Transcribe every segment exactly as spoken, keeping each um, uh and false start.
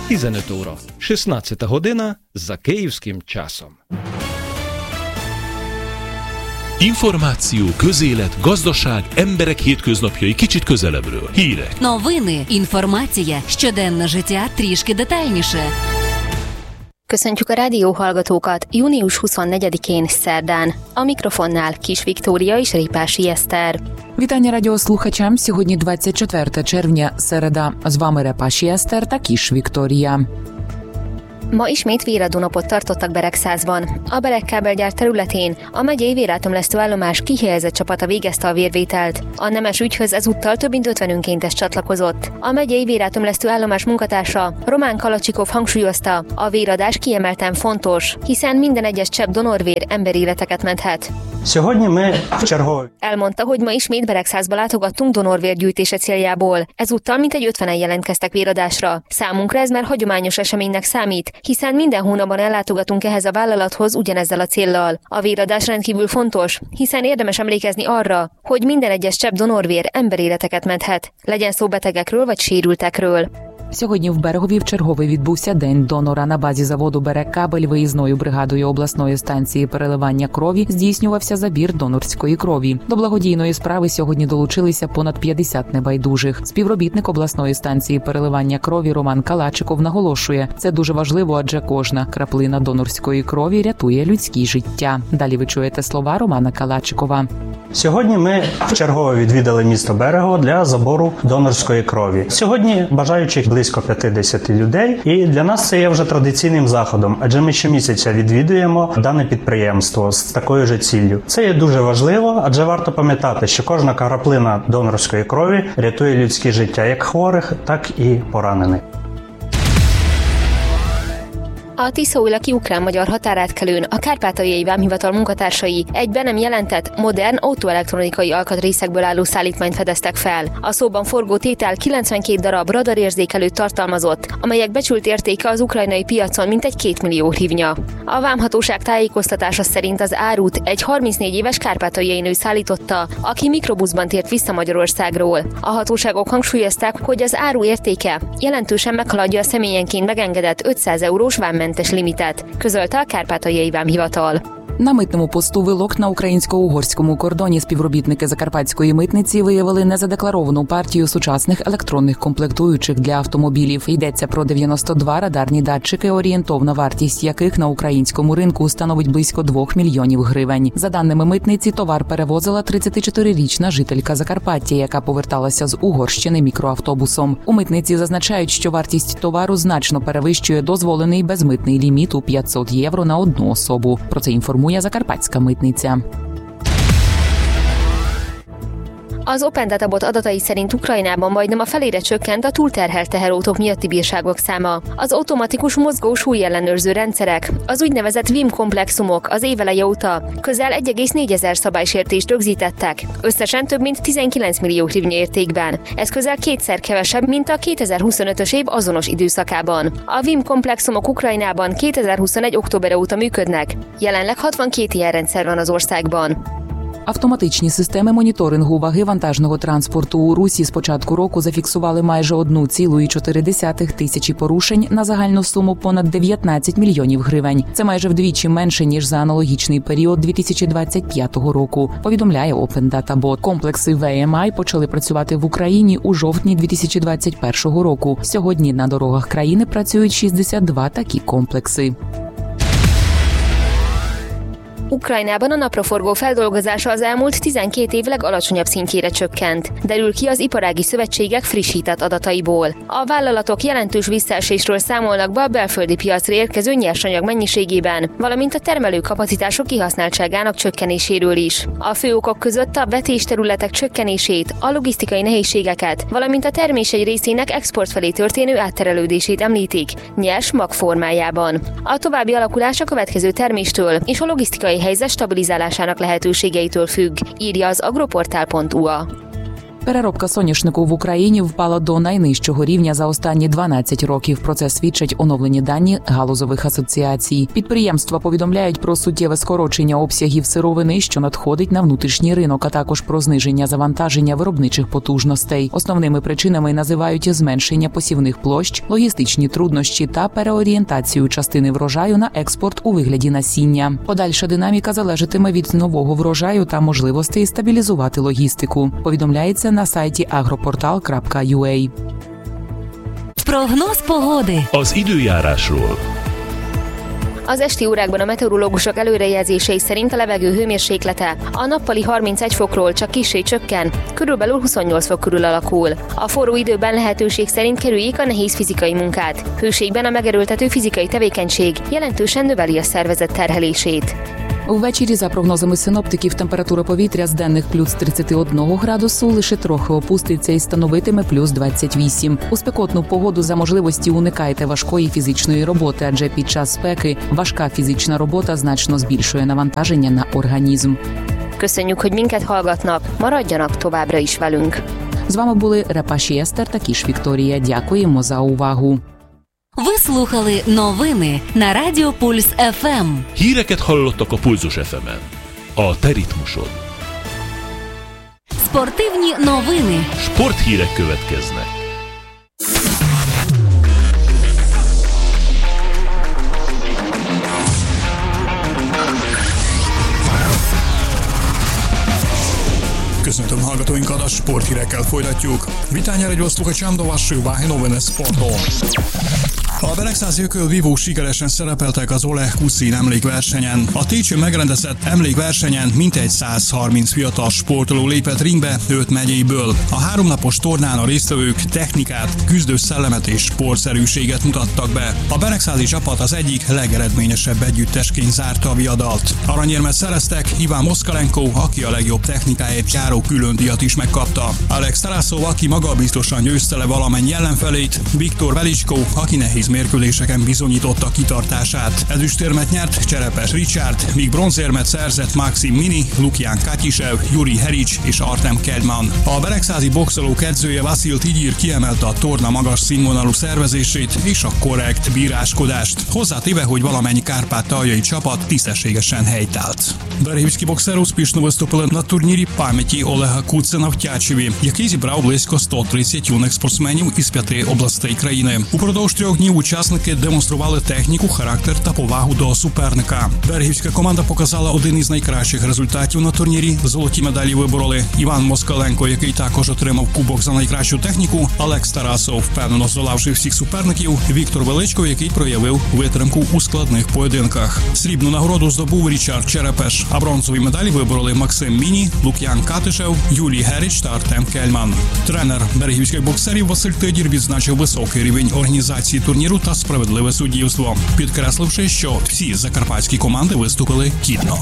tizenöt óра, шістнадцята година за київським часом. Információ, közélet, gazdaság, emberek hétköznapjai kicsit közelebbről. Hírek. Новини, інформація, щоденне життя трішки детальніше. Köszöntjük a rádióhallgatókat június huszonnegyedikén szerdán. A mikrofonnál Kis Viktória és Ripási Eszter. Вітання радіослухачам. Сьогодні двадцять четверте червня, середа. З вами Репаші Eszter та Kis Viktória. Ma ismét véradónapot tartottak Beregszázban. A Beregkábelgyár területén a megyei vérátömlesztő állomás kihelyezett csapata végezte a vérvételt. A nemes ügyhöz ezúttal több mint ötven önkéntes csatlakozott. A megyei vérátömlesztő állomás munkatársa Román Kalacsikov hangsúlyozta, a véradás kiemelten fontos, hiszen minden egyes csepp donorvér emberéleteket menthet. Сьогодні ми вчергові. Elmondta, hogy ma ismét Beregszázba látogattunk donorvérgyűjtése céljából. Ezúttal mintegy ötvenen jelentkeztek véradásra. Számunkra ez már hagyományos eseménynek számít, hiszen minden hónapban ellátogatunk ehhez a vállalathoz ugyanezzel a céllal. A véradás rendkívül fontos, hiszen érdemes emlékezni arra, hogy minden egyes csepp donorvér emberéleteket menthet, legyen szó betegekről vagy sérültekről. Сьогодні в Берегові вчергове відбувся День донора. На базі заводу «Берегкабель» виїзною бригадою обласної станції переливання крові здійснювався забір донорської крові. До благодійної справи сьогодні долучилися понад п'ятдесят небайдужих. Співробітник обласної станції переливання крові Роман Калачиков наголошує, це дуже важливо, адже кожна краплина донорської крові рятує людські життя. Далі ви чуєте слова Романа Калачикова. Сьогодні ми вчергове відвідали місто Берегово для забору донорської крові. Сьогодні бажаючих близько п'ятдесят людей, і для нас це є вже традиційним заходом, адже ми щомісяця відвідуємо дане підприємство з такою же ціллю. Це є дуже важливо, адже варто пам'ятати, що кожна краплина донорської крові рятує людське життя як хворих, так і поранених. A tiszaújlaki ukrán-magyar határátkelőn a Kárpátaljai Vámhivatal munkatársai egy be nem jelentett, modern autóelektronikai alkatrészekből álló szállítmányt fedeztek fel. A szóban forgó tétel kilencvenkét darab radarérzékelőt tartalmazott, amelyek becsült értéke az ukrajnai piacon mintegy két millió hrivnya. A vámhatóság tájékoztatása szerint az árut egy harmincnégy éves kárpátaljai nő szállította, aki mikrobuszban tért vissza Magyarországról. A hatóságok hangsúlyozták, hogy az áru értéke jelentősen meghaladja a személyenként megengedett ötszáz eurós vámmentes limitet, közölte a Kárpátaljai Vámhivatal. На митному посту Вилок на українсько-угорському кордоні співробітники Закарпатської митниці виявили незадекларовану партію сучасних електронних комплектуючих для автомобілів. Йдеться про дев'яносто два радарні датчики, орієнтовна вартість яких на українському ринку становить близько двох мільйонів гривень. За даними митниці, товар перевозила тридцятичотирирічна жителька Закарпаття, яка поверталася з Угорщини мікроавтобусом. У митниці зазначають, що вартість товару значно перевищує дозволений безмитний ліміт у п'ятсот євро на одну особу. Про це інформує Закарпатська митниця. Az Open Data Bot adatai szerint Ukrajnában majdnem a felére csökkent a túlterhelt teherautók miatti bírságok száma. Az automatikus mozgó súlyellenőrző rendszerek, az úgynevezett vé i em komplexumok az éveleje óta közel egy egész négy ezer szabálysértést rögzítettek, összesen több mint tizenkilenc millió hrivnya értékben. Ez közel kétszer kevesebb, mint a kétezer-huszonötös év azonos időszakában. A vé i em komplexumok Ukrajnában kétezer-huszonegy októbere óta működnek. Jelenleg hatvankét ilyen rendszer van az országban. Автоматичні системи моніторингу ваги вантажного транспорту у Русі з початку року зафіксували майже одну цілу чотири десятих тисячі порушень на загальну суму понад дев'ятнадцять мільйонів гривень. Це майже вдвічі менше, ніж за аналогічний період дві тисячі двадцять п'ятого року, повідомляє Open Data Bot. Комплекси ве ем ай почали працювати в Україні у жовтні дві тисячі двадцять першого року. Sьогодні на дорогах країни працюють шістдесят два такі комплекси. Ukrajnában a napraforgó feldolgozása az elmúlt tizenkét év legalacsonyabb szintjére csökkent, derül ki az iparági szövetségek frissített adataiból. A vállalatok jelentős visszaesésről számolnak be a belföldi piacra érkező nyersanyag mennyiségében, valamint a termelőkapacitások kihasználtságának csökkenéséről is. A fő okok között a vetésterületek csökkenését, a logisztikai nehézségeket, valamint a termés egy részének export felé történő átterelődését említik, nyers mag formájában. A további alakulás a következő terméstől és a logisztikai helyzet stabilizálásának lehetőségeitől függ, írja az agroportál pont u á. Переробка соняшнику в Україні впала до найнижчого рівня за останні дванадцять років. Про це свідчать оновлені дані галузових асоціацій. Підприємства повідомляють про суттєве скорочення обсягів сировини, що надходить на внутрішній ринок, а також про зниження завантаження виробничих потужностей. Основними причинами називають зменшення посівних площ, логістичні труднощі та переорієнтацію частини врожаю на експорт у вигляді насіння. Подальша динаміка залежатиме від нового врожаю та можливостей стабілізувати логістику. Повідомляється на сайті агропортал крапка ю а. Прогноз pогоди. Az időjárásról. Az esti órákban a meteorológusok előrejelzései szerint a levegő hőmérséklete a nappali harmincegy fokról csak kissé csökken, körülbelül huszonnyolc fok körül alakul. A forró időben lehetőség szerint kerüljék a nehéz fizikai munkát. Hőségben a megerőltető fizikai tevékenység jelentősen növeli a szervezet terhelését. Ввечері, за прогнозами синоптиків, температура повітря з денних плюс тридцять один градусу лише трохи опуститься і становитиме плюс двадцять вісім. У спекотну погоду за можливості уникайте важкої фізичної роботи, адже під час спеки важка фізична робота значно збільшує навантаження на організм. Köszönjük, hogy minket hallgatnak, maradjanak továbbra is velünk. З вами були Репаші Естер та Кіш Вікторія. Дякуємо за увагу. Ви слухали новини на Радіо Пульс еф ем. Híreket hallottak a Pulzus еф емен. A te ritmusod. Спортивні новини. Sporthírek következnek. Köszöntöm hallgatóinkat, a sporthírekkel folytatjuk. Witania radio słuchaczom do waszych uwagi nowiny sportu. A beregszázi ökölvívók sikeresen szerepeltek az Oleg Kuszin emlékversenyen. A Técsőn megrendezett emlékversenyen mintegy száz harminc fiatal sportoló lépett ringbe öt megyéből. A háromnapos tornán a résztvevők technikát, küzdős szellemet és sportszerűséget mutattak be. A beregszázi csapat az egyik legeredményesebb együttesként zárta a viadalt. Aranyérmet szereztek, Iván Moszkalenko, aki a legjobb technikáért járó külön díjat is megkapta. Alex Tarasov, aki magabiztosan győzte le valamennyi ellenfelét, Viktor Velicsko, aki nehéz mérkőzéseken bizonyította kitartását. Ezüstérmet nyert Cserepes Richard, míg bronzérmet szerzett Maxim Mini, Lukian Katisev, Yuri Heric és Artem Kedman. A beregszázi boxolók edzője Vasil Tigyir kiemelte a torna magas színvonalú szervezését és a korrekt bíráskodást, hozzátéve, hogy valamennyi kárpátaljai csapat tisztességesen helytált. Берегівські боксери успішно виступили на турнірі пам'яті Олега Куцина в Тячеві, який зібрав близько сто тридцять юних спортсменів із п'яти областей країни. Упродовж трьох днів учасники демонстрували техніку, характер та повагу до суперника. Берегівська команда показала один із найкращих результатів на турнірі. Золоті медалі вибороли Іван Москаленко, який також отримав кубок за найкращу техніку, Алекс Тарасов, впевнено здолавши всіх суперників, Віктор Величко, який проявив витримку у складних поєдинках. Срібну нагороду здобув Річард Черепеш, а бронзові медалі вибороли Максим Міні, Лук'ян Катишев, Юлій Герич та Артем Кельман. Тренер берегівських боксерів Василь Тидір відзначив високий рівень організації турніру та справедливе суддівство, підкресливши, що всі закарпатські команди виступили гідно.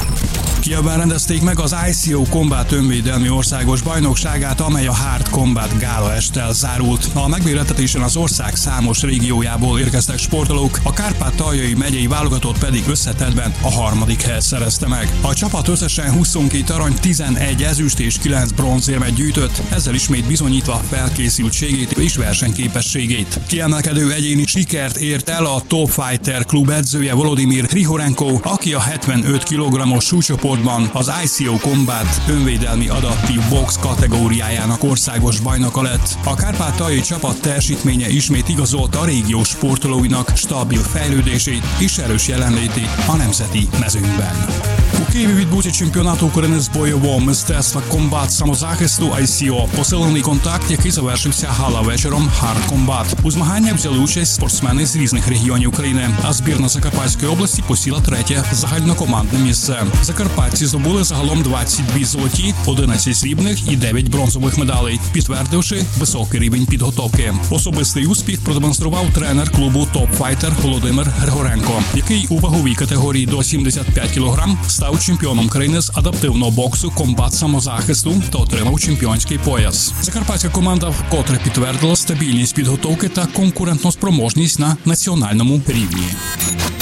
Kievben rendezték meg az i cé o Combat önvédelmi országos bajnokságát, amely a Hard Combat gála esttel zárult. A megmérettetésen az ország számos régiójából érkeztek sportolók, a Kárpát-taljai megyei válogatott pedig összetettben a harmadik helyet szerezte meg. A csapat összesen huszonkét arany, tizenegy ezüst és kilenc bronzérmet gyűjtött, ezzel ismét bizonyítva felkészültségét és versenyképességét. Kiemelkedő egyéni sikert ért el a Top Fighter klub edzője Volodymyr Hrihorenko, aki a hetvenöt kilogrammos súlycsoportban az i cé o Combat önvédelmi adaptív box kategóriájának országos bajnoka lett. A kárpát-taljai csapat teljesítménye ismét igazolta a régió sportolóinak stabil fejlődését és erős jelenlétét a nemzeti mezőnyben. У Києві відбувся чемпіонат України з бойового мистецтва «Комбат самозахисту» ай сі о, посилений контакт, який завершився гала-вечором «Hard Combat». У змаганнях взяли участь спортсмени з різних регіонів України, а збірна Закарпатської області посіла третє загальнокомандне місце. Закарпатці здобули загалом двадцять дві золоті, одинадцять срібних і дев'ять бронзових медалей, підтвердивши високий рівень підготовки. Особистий успіх продемонстрував тренер клубу «Топ Файтер» Володимир Григоренко, який у ваговій категорії до сімдесят п'ять кілограм став чемпіоном країни з адаптивного боксу «Комбат самозахисту» та отримав чемпіонський пояс. Закарпатська команда вкотре підтвердила стабільність підготовки та конкурентноспроможність на національному рівні.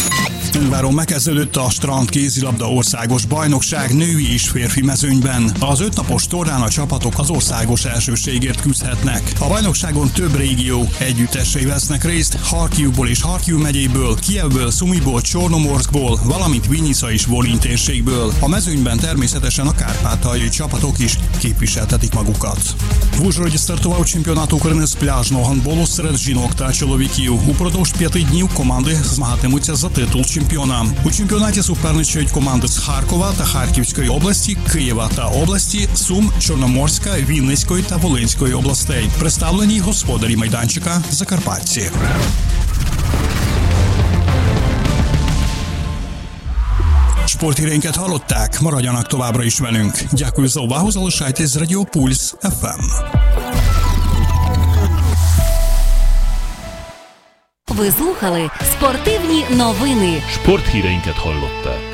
Ungváron megkezdődött a strand kézilabda országos bajnokság női és férfi mezőnyben. Az ötnapos tornán a csapatok az országos elsőségért küzdhetnek. A bajnokságon több régió együttesei vesznek részt, Harkivból és Harkiv megyéből, Kijevből, Szumiból, Csornomorszkból, valamint Vinyica és Volyn térségből. A mezőnyben természetesen a kárpátaljai csapatok is képviseltetik magukat. В Ужгороді стартував чемпіонат України з пляжного гандболу серед жінок та чоловіків. Упродовж п'яти днів команди змагатимуться за титул чемпіона. У чемпіонаті суперничають команди з Харкова та Харківської області, Києва та області, Сум, Чорноморська, Вінницької та Волинської областей. Представлені господарі майданчика закарпатці. Sporthíreinket hallották, maradjanak továbbra is velünk. Дякую за увагу, залишайтесь з Радіо Пульс еф ем. Ви слухали спортивні новини. Sporthíreinket hallották.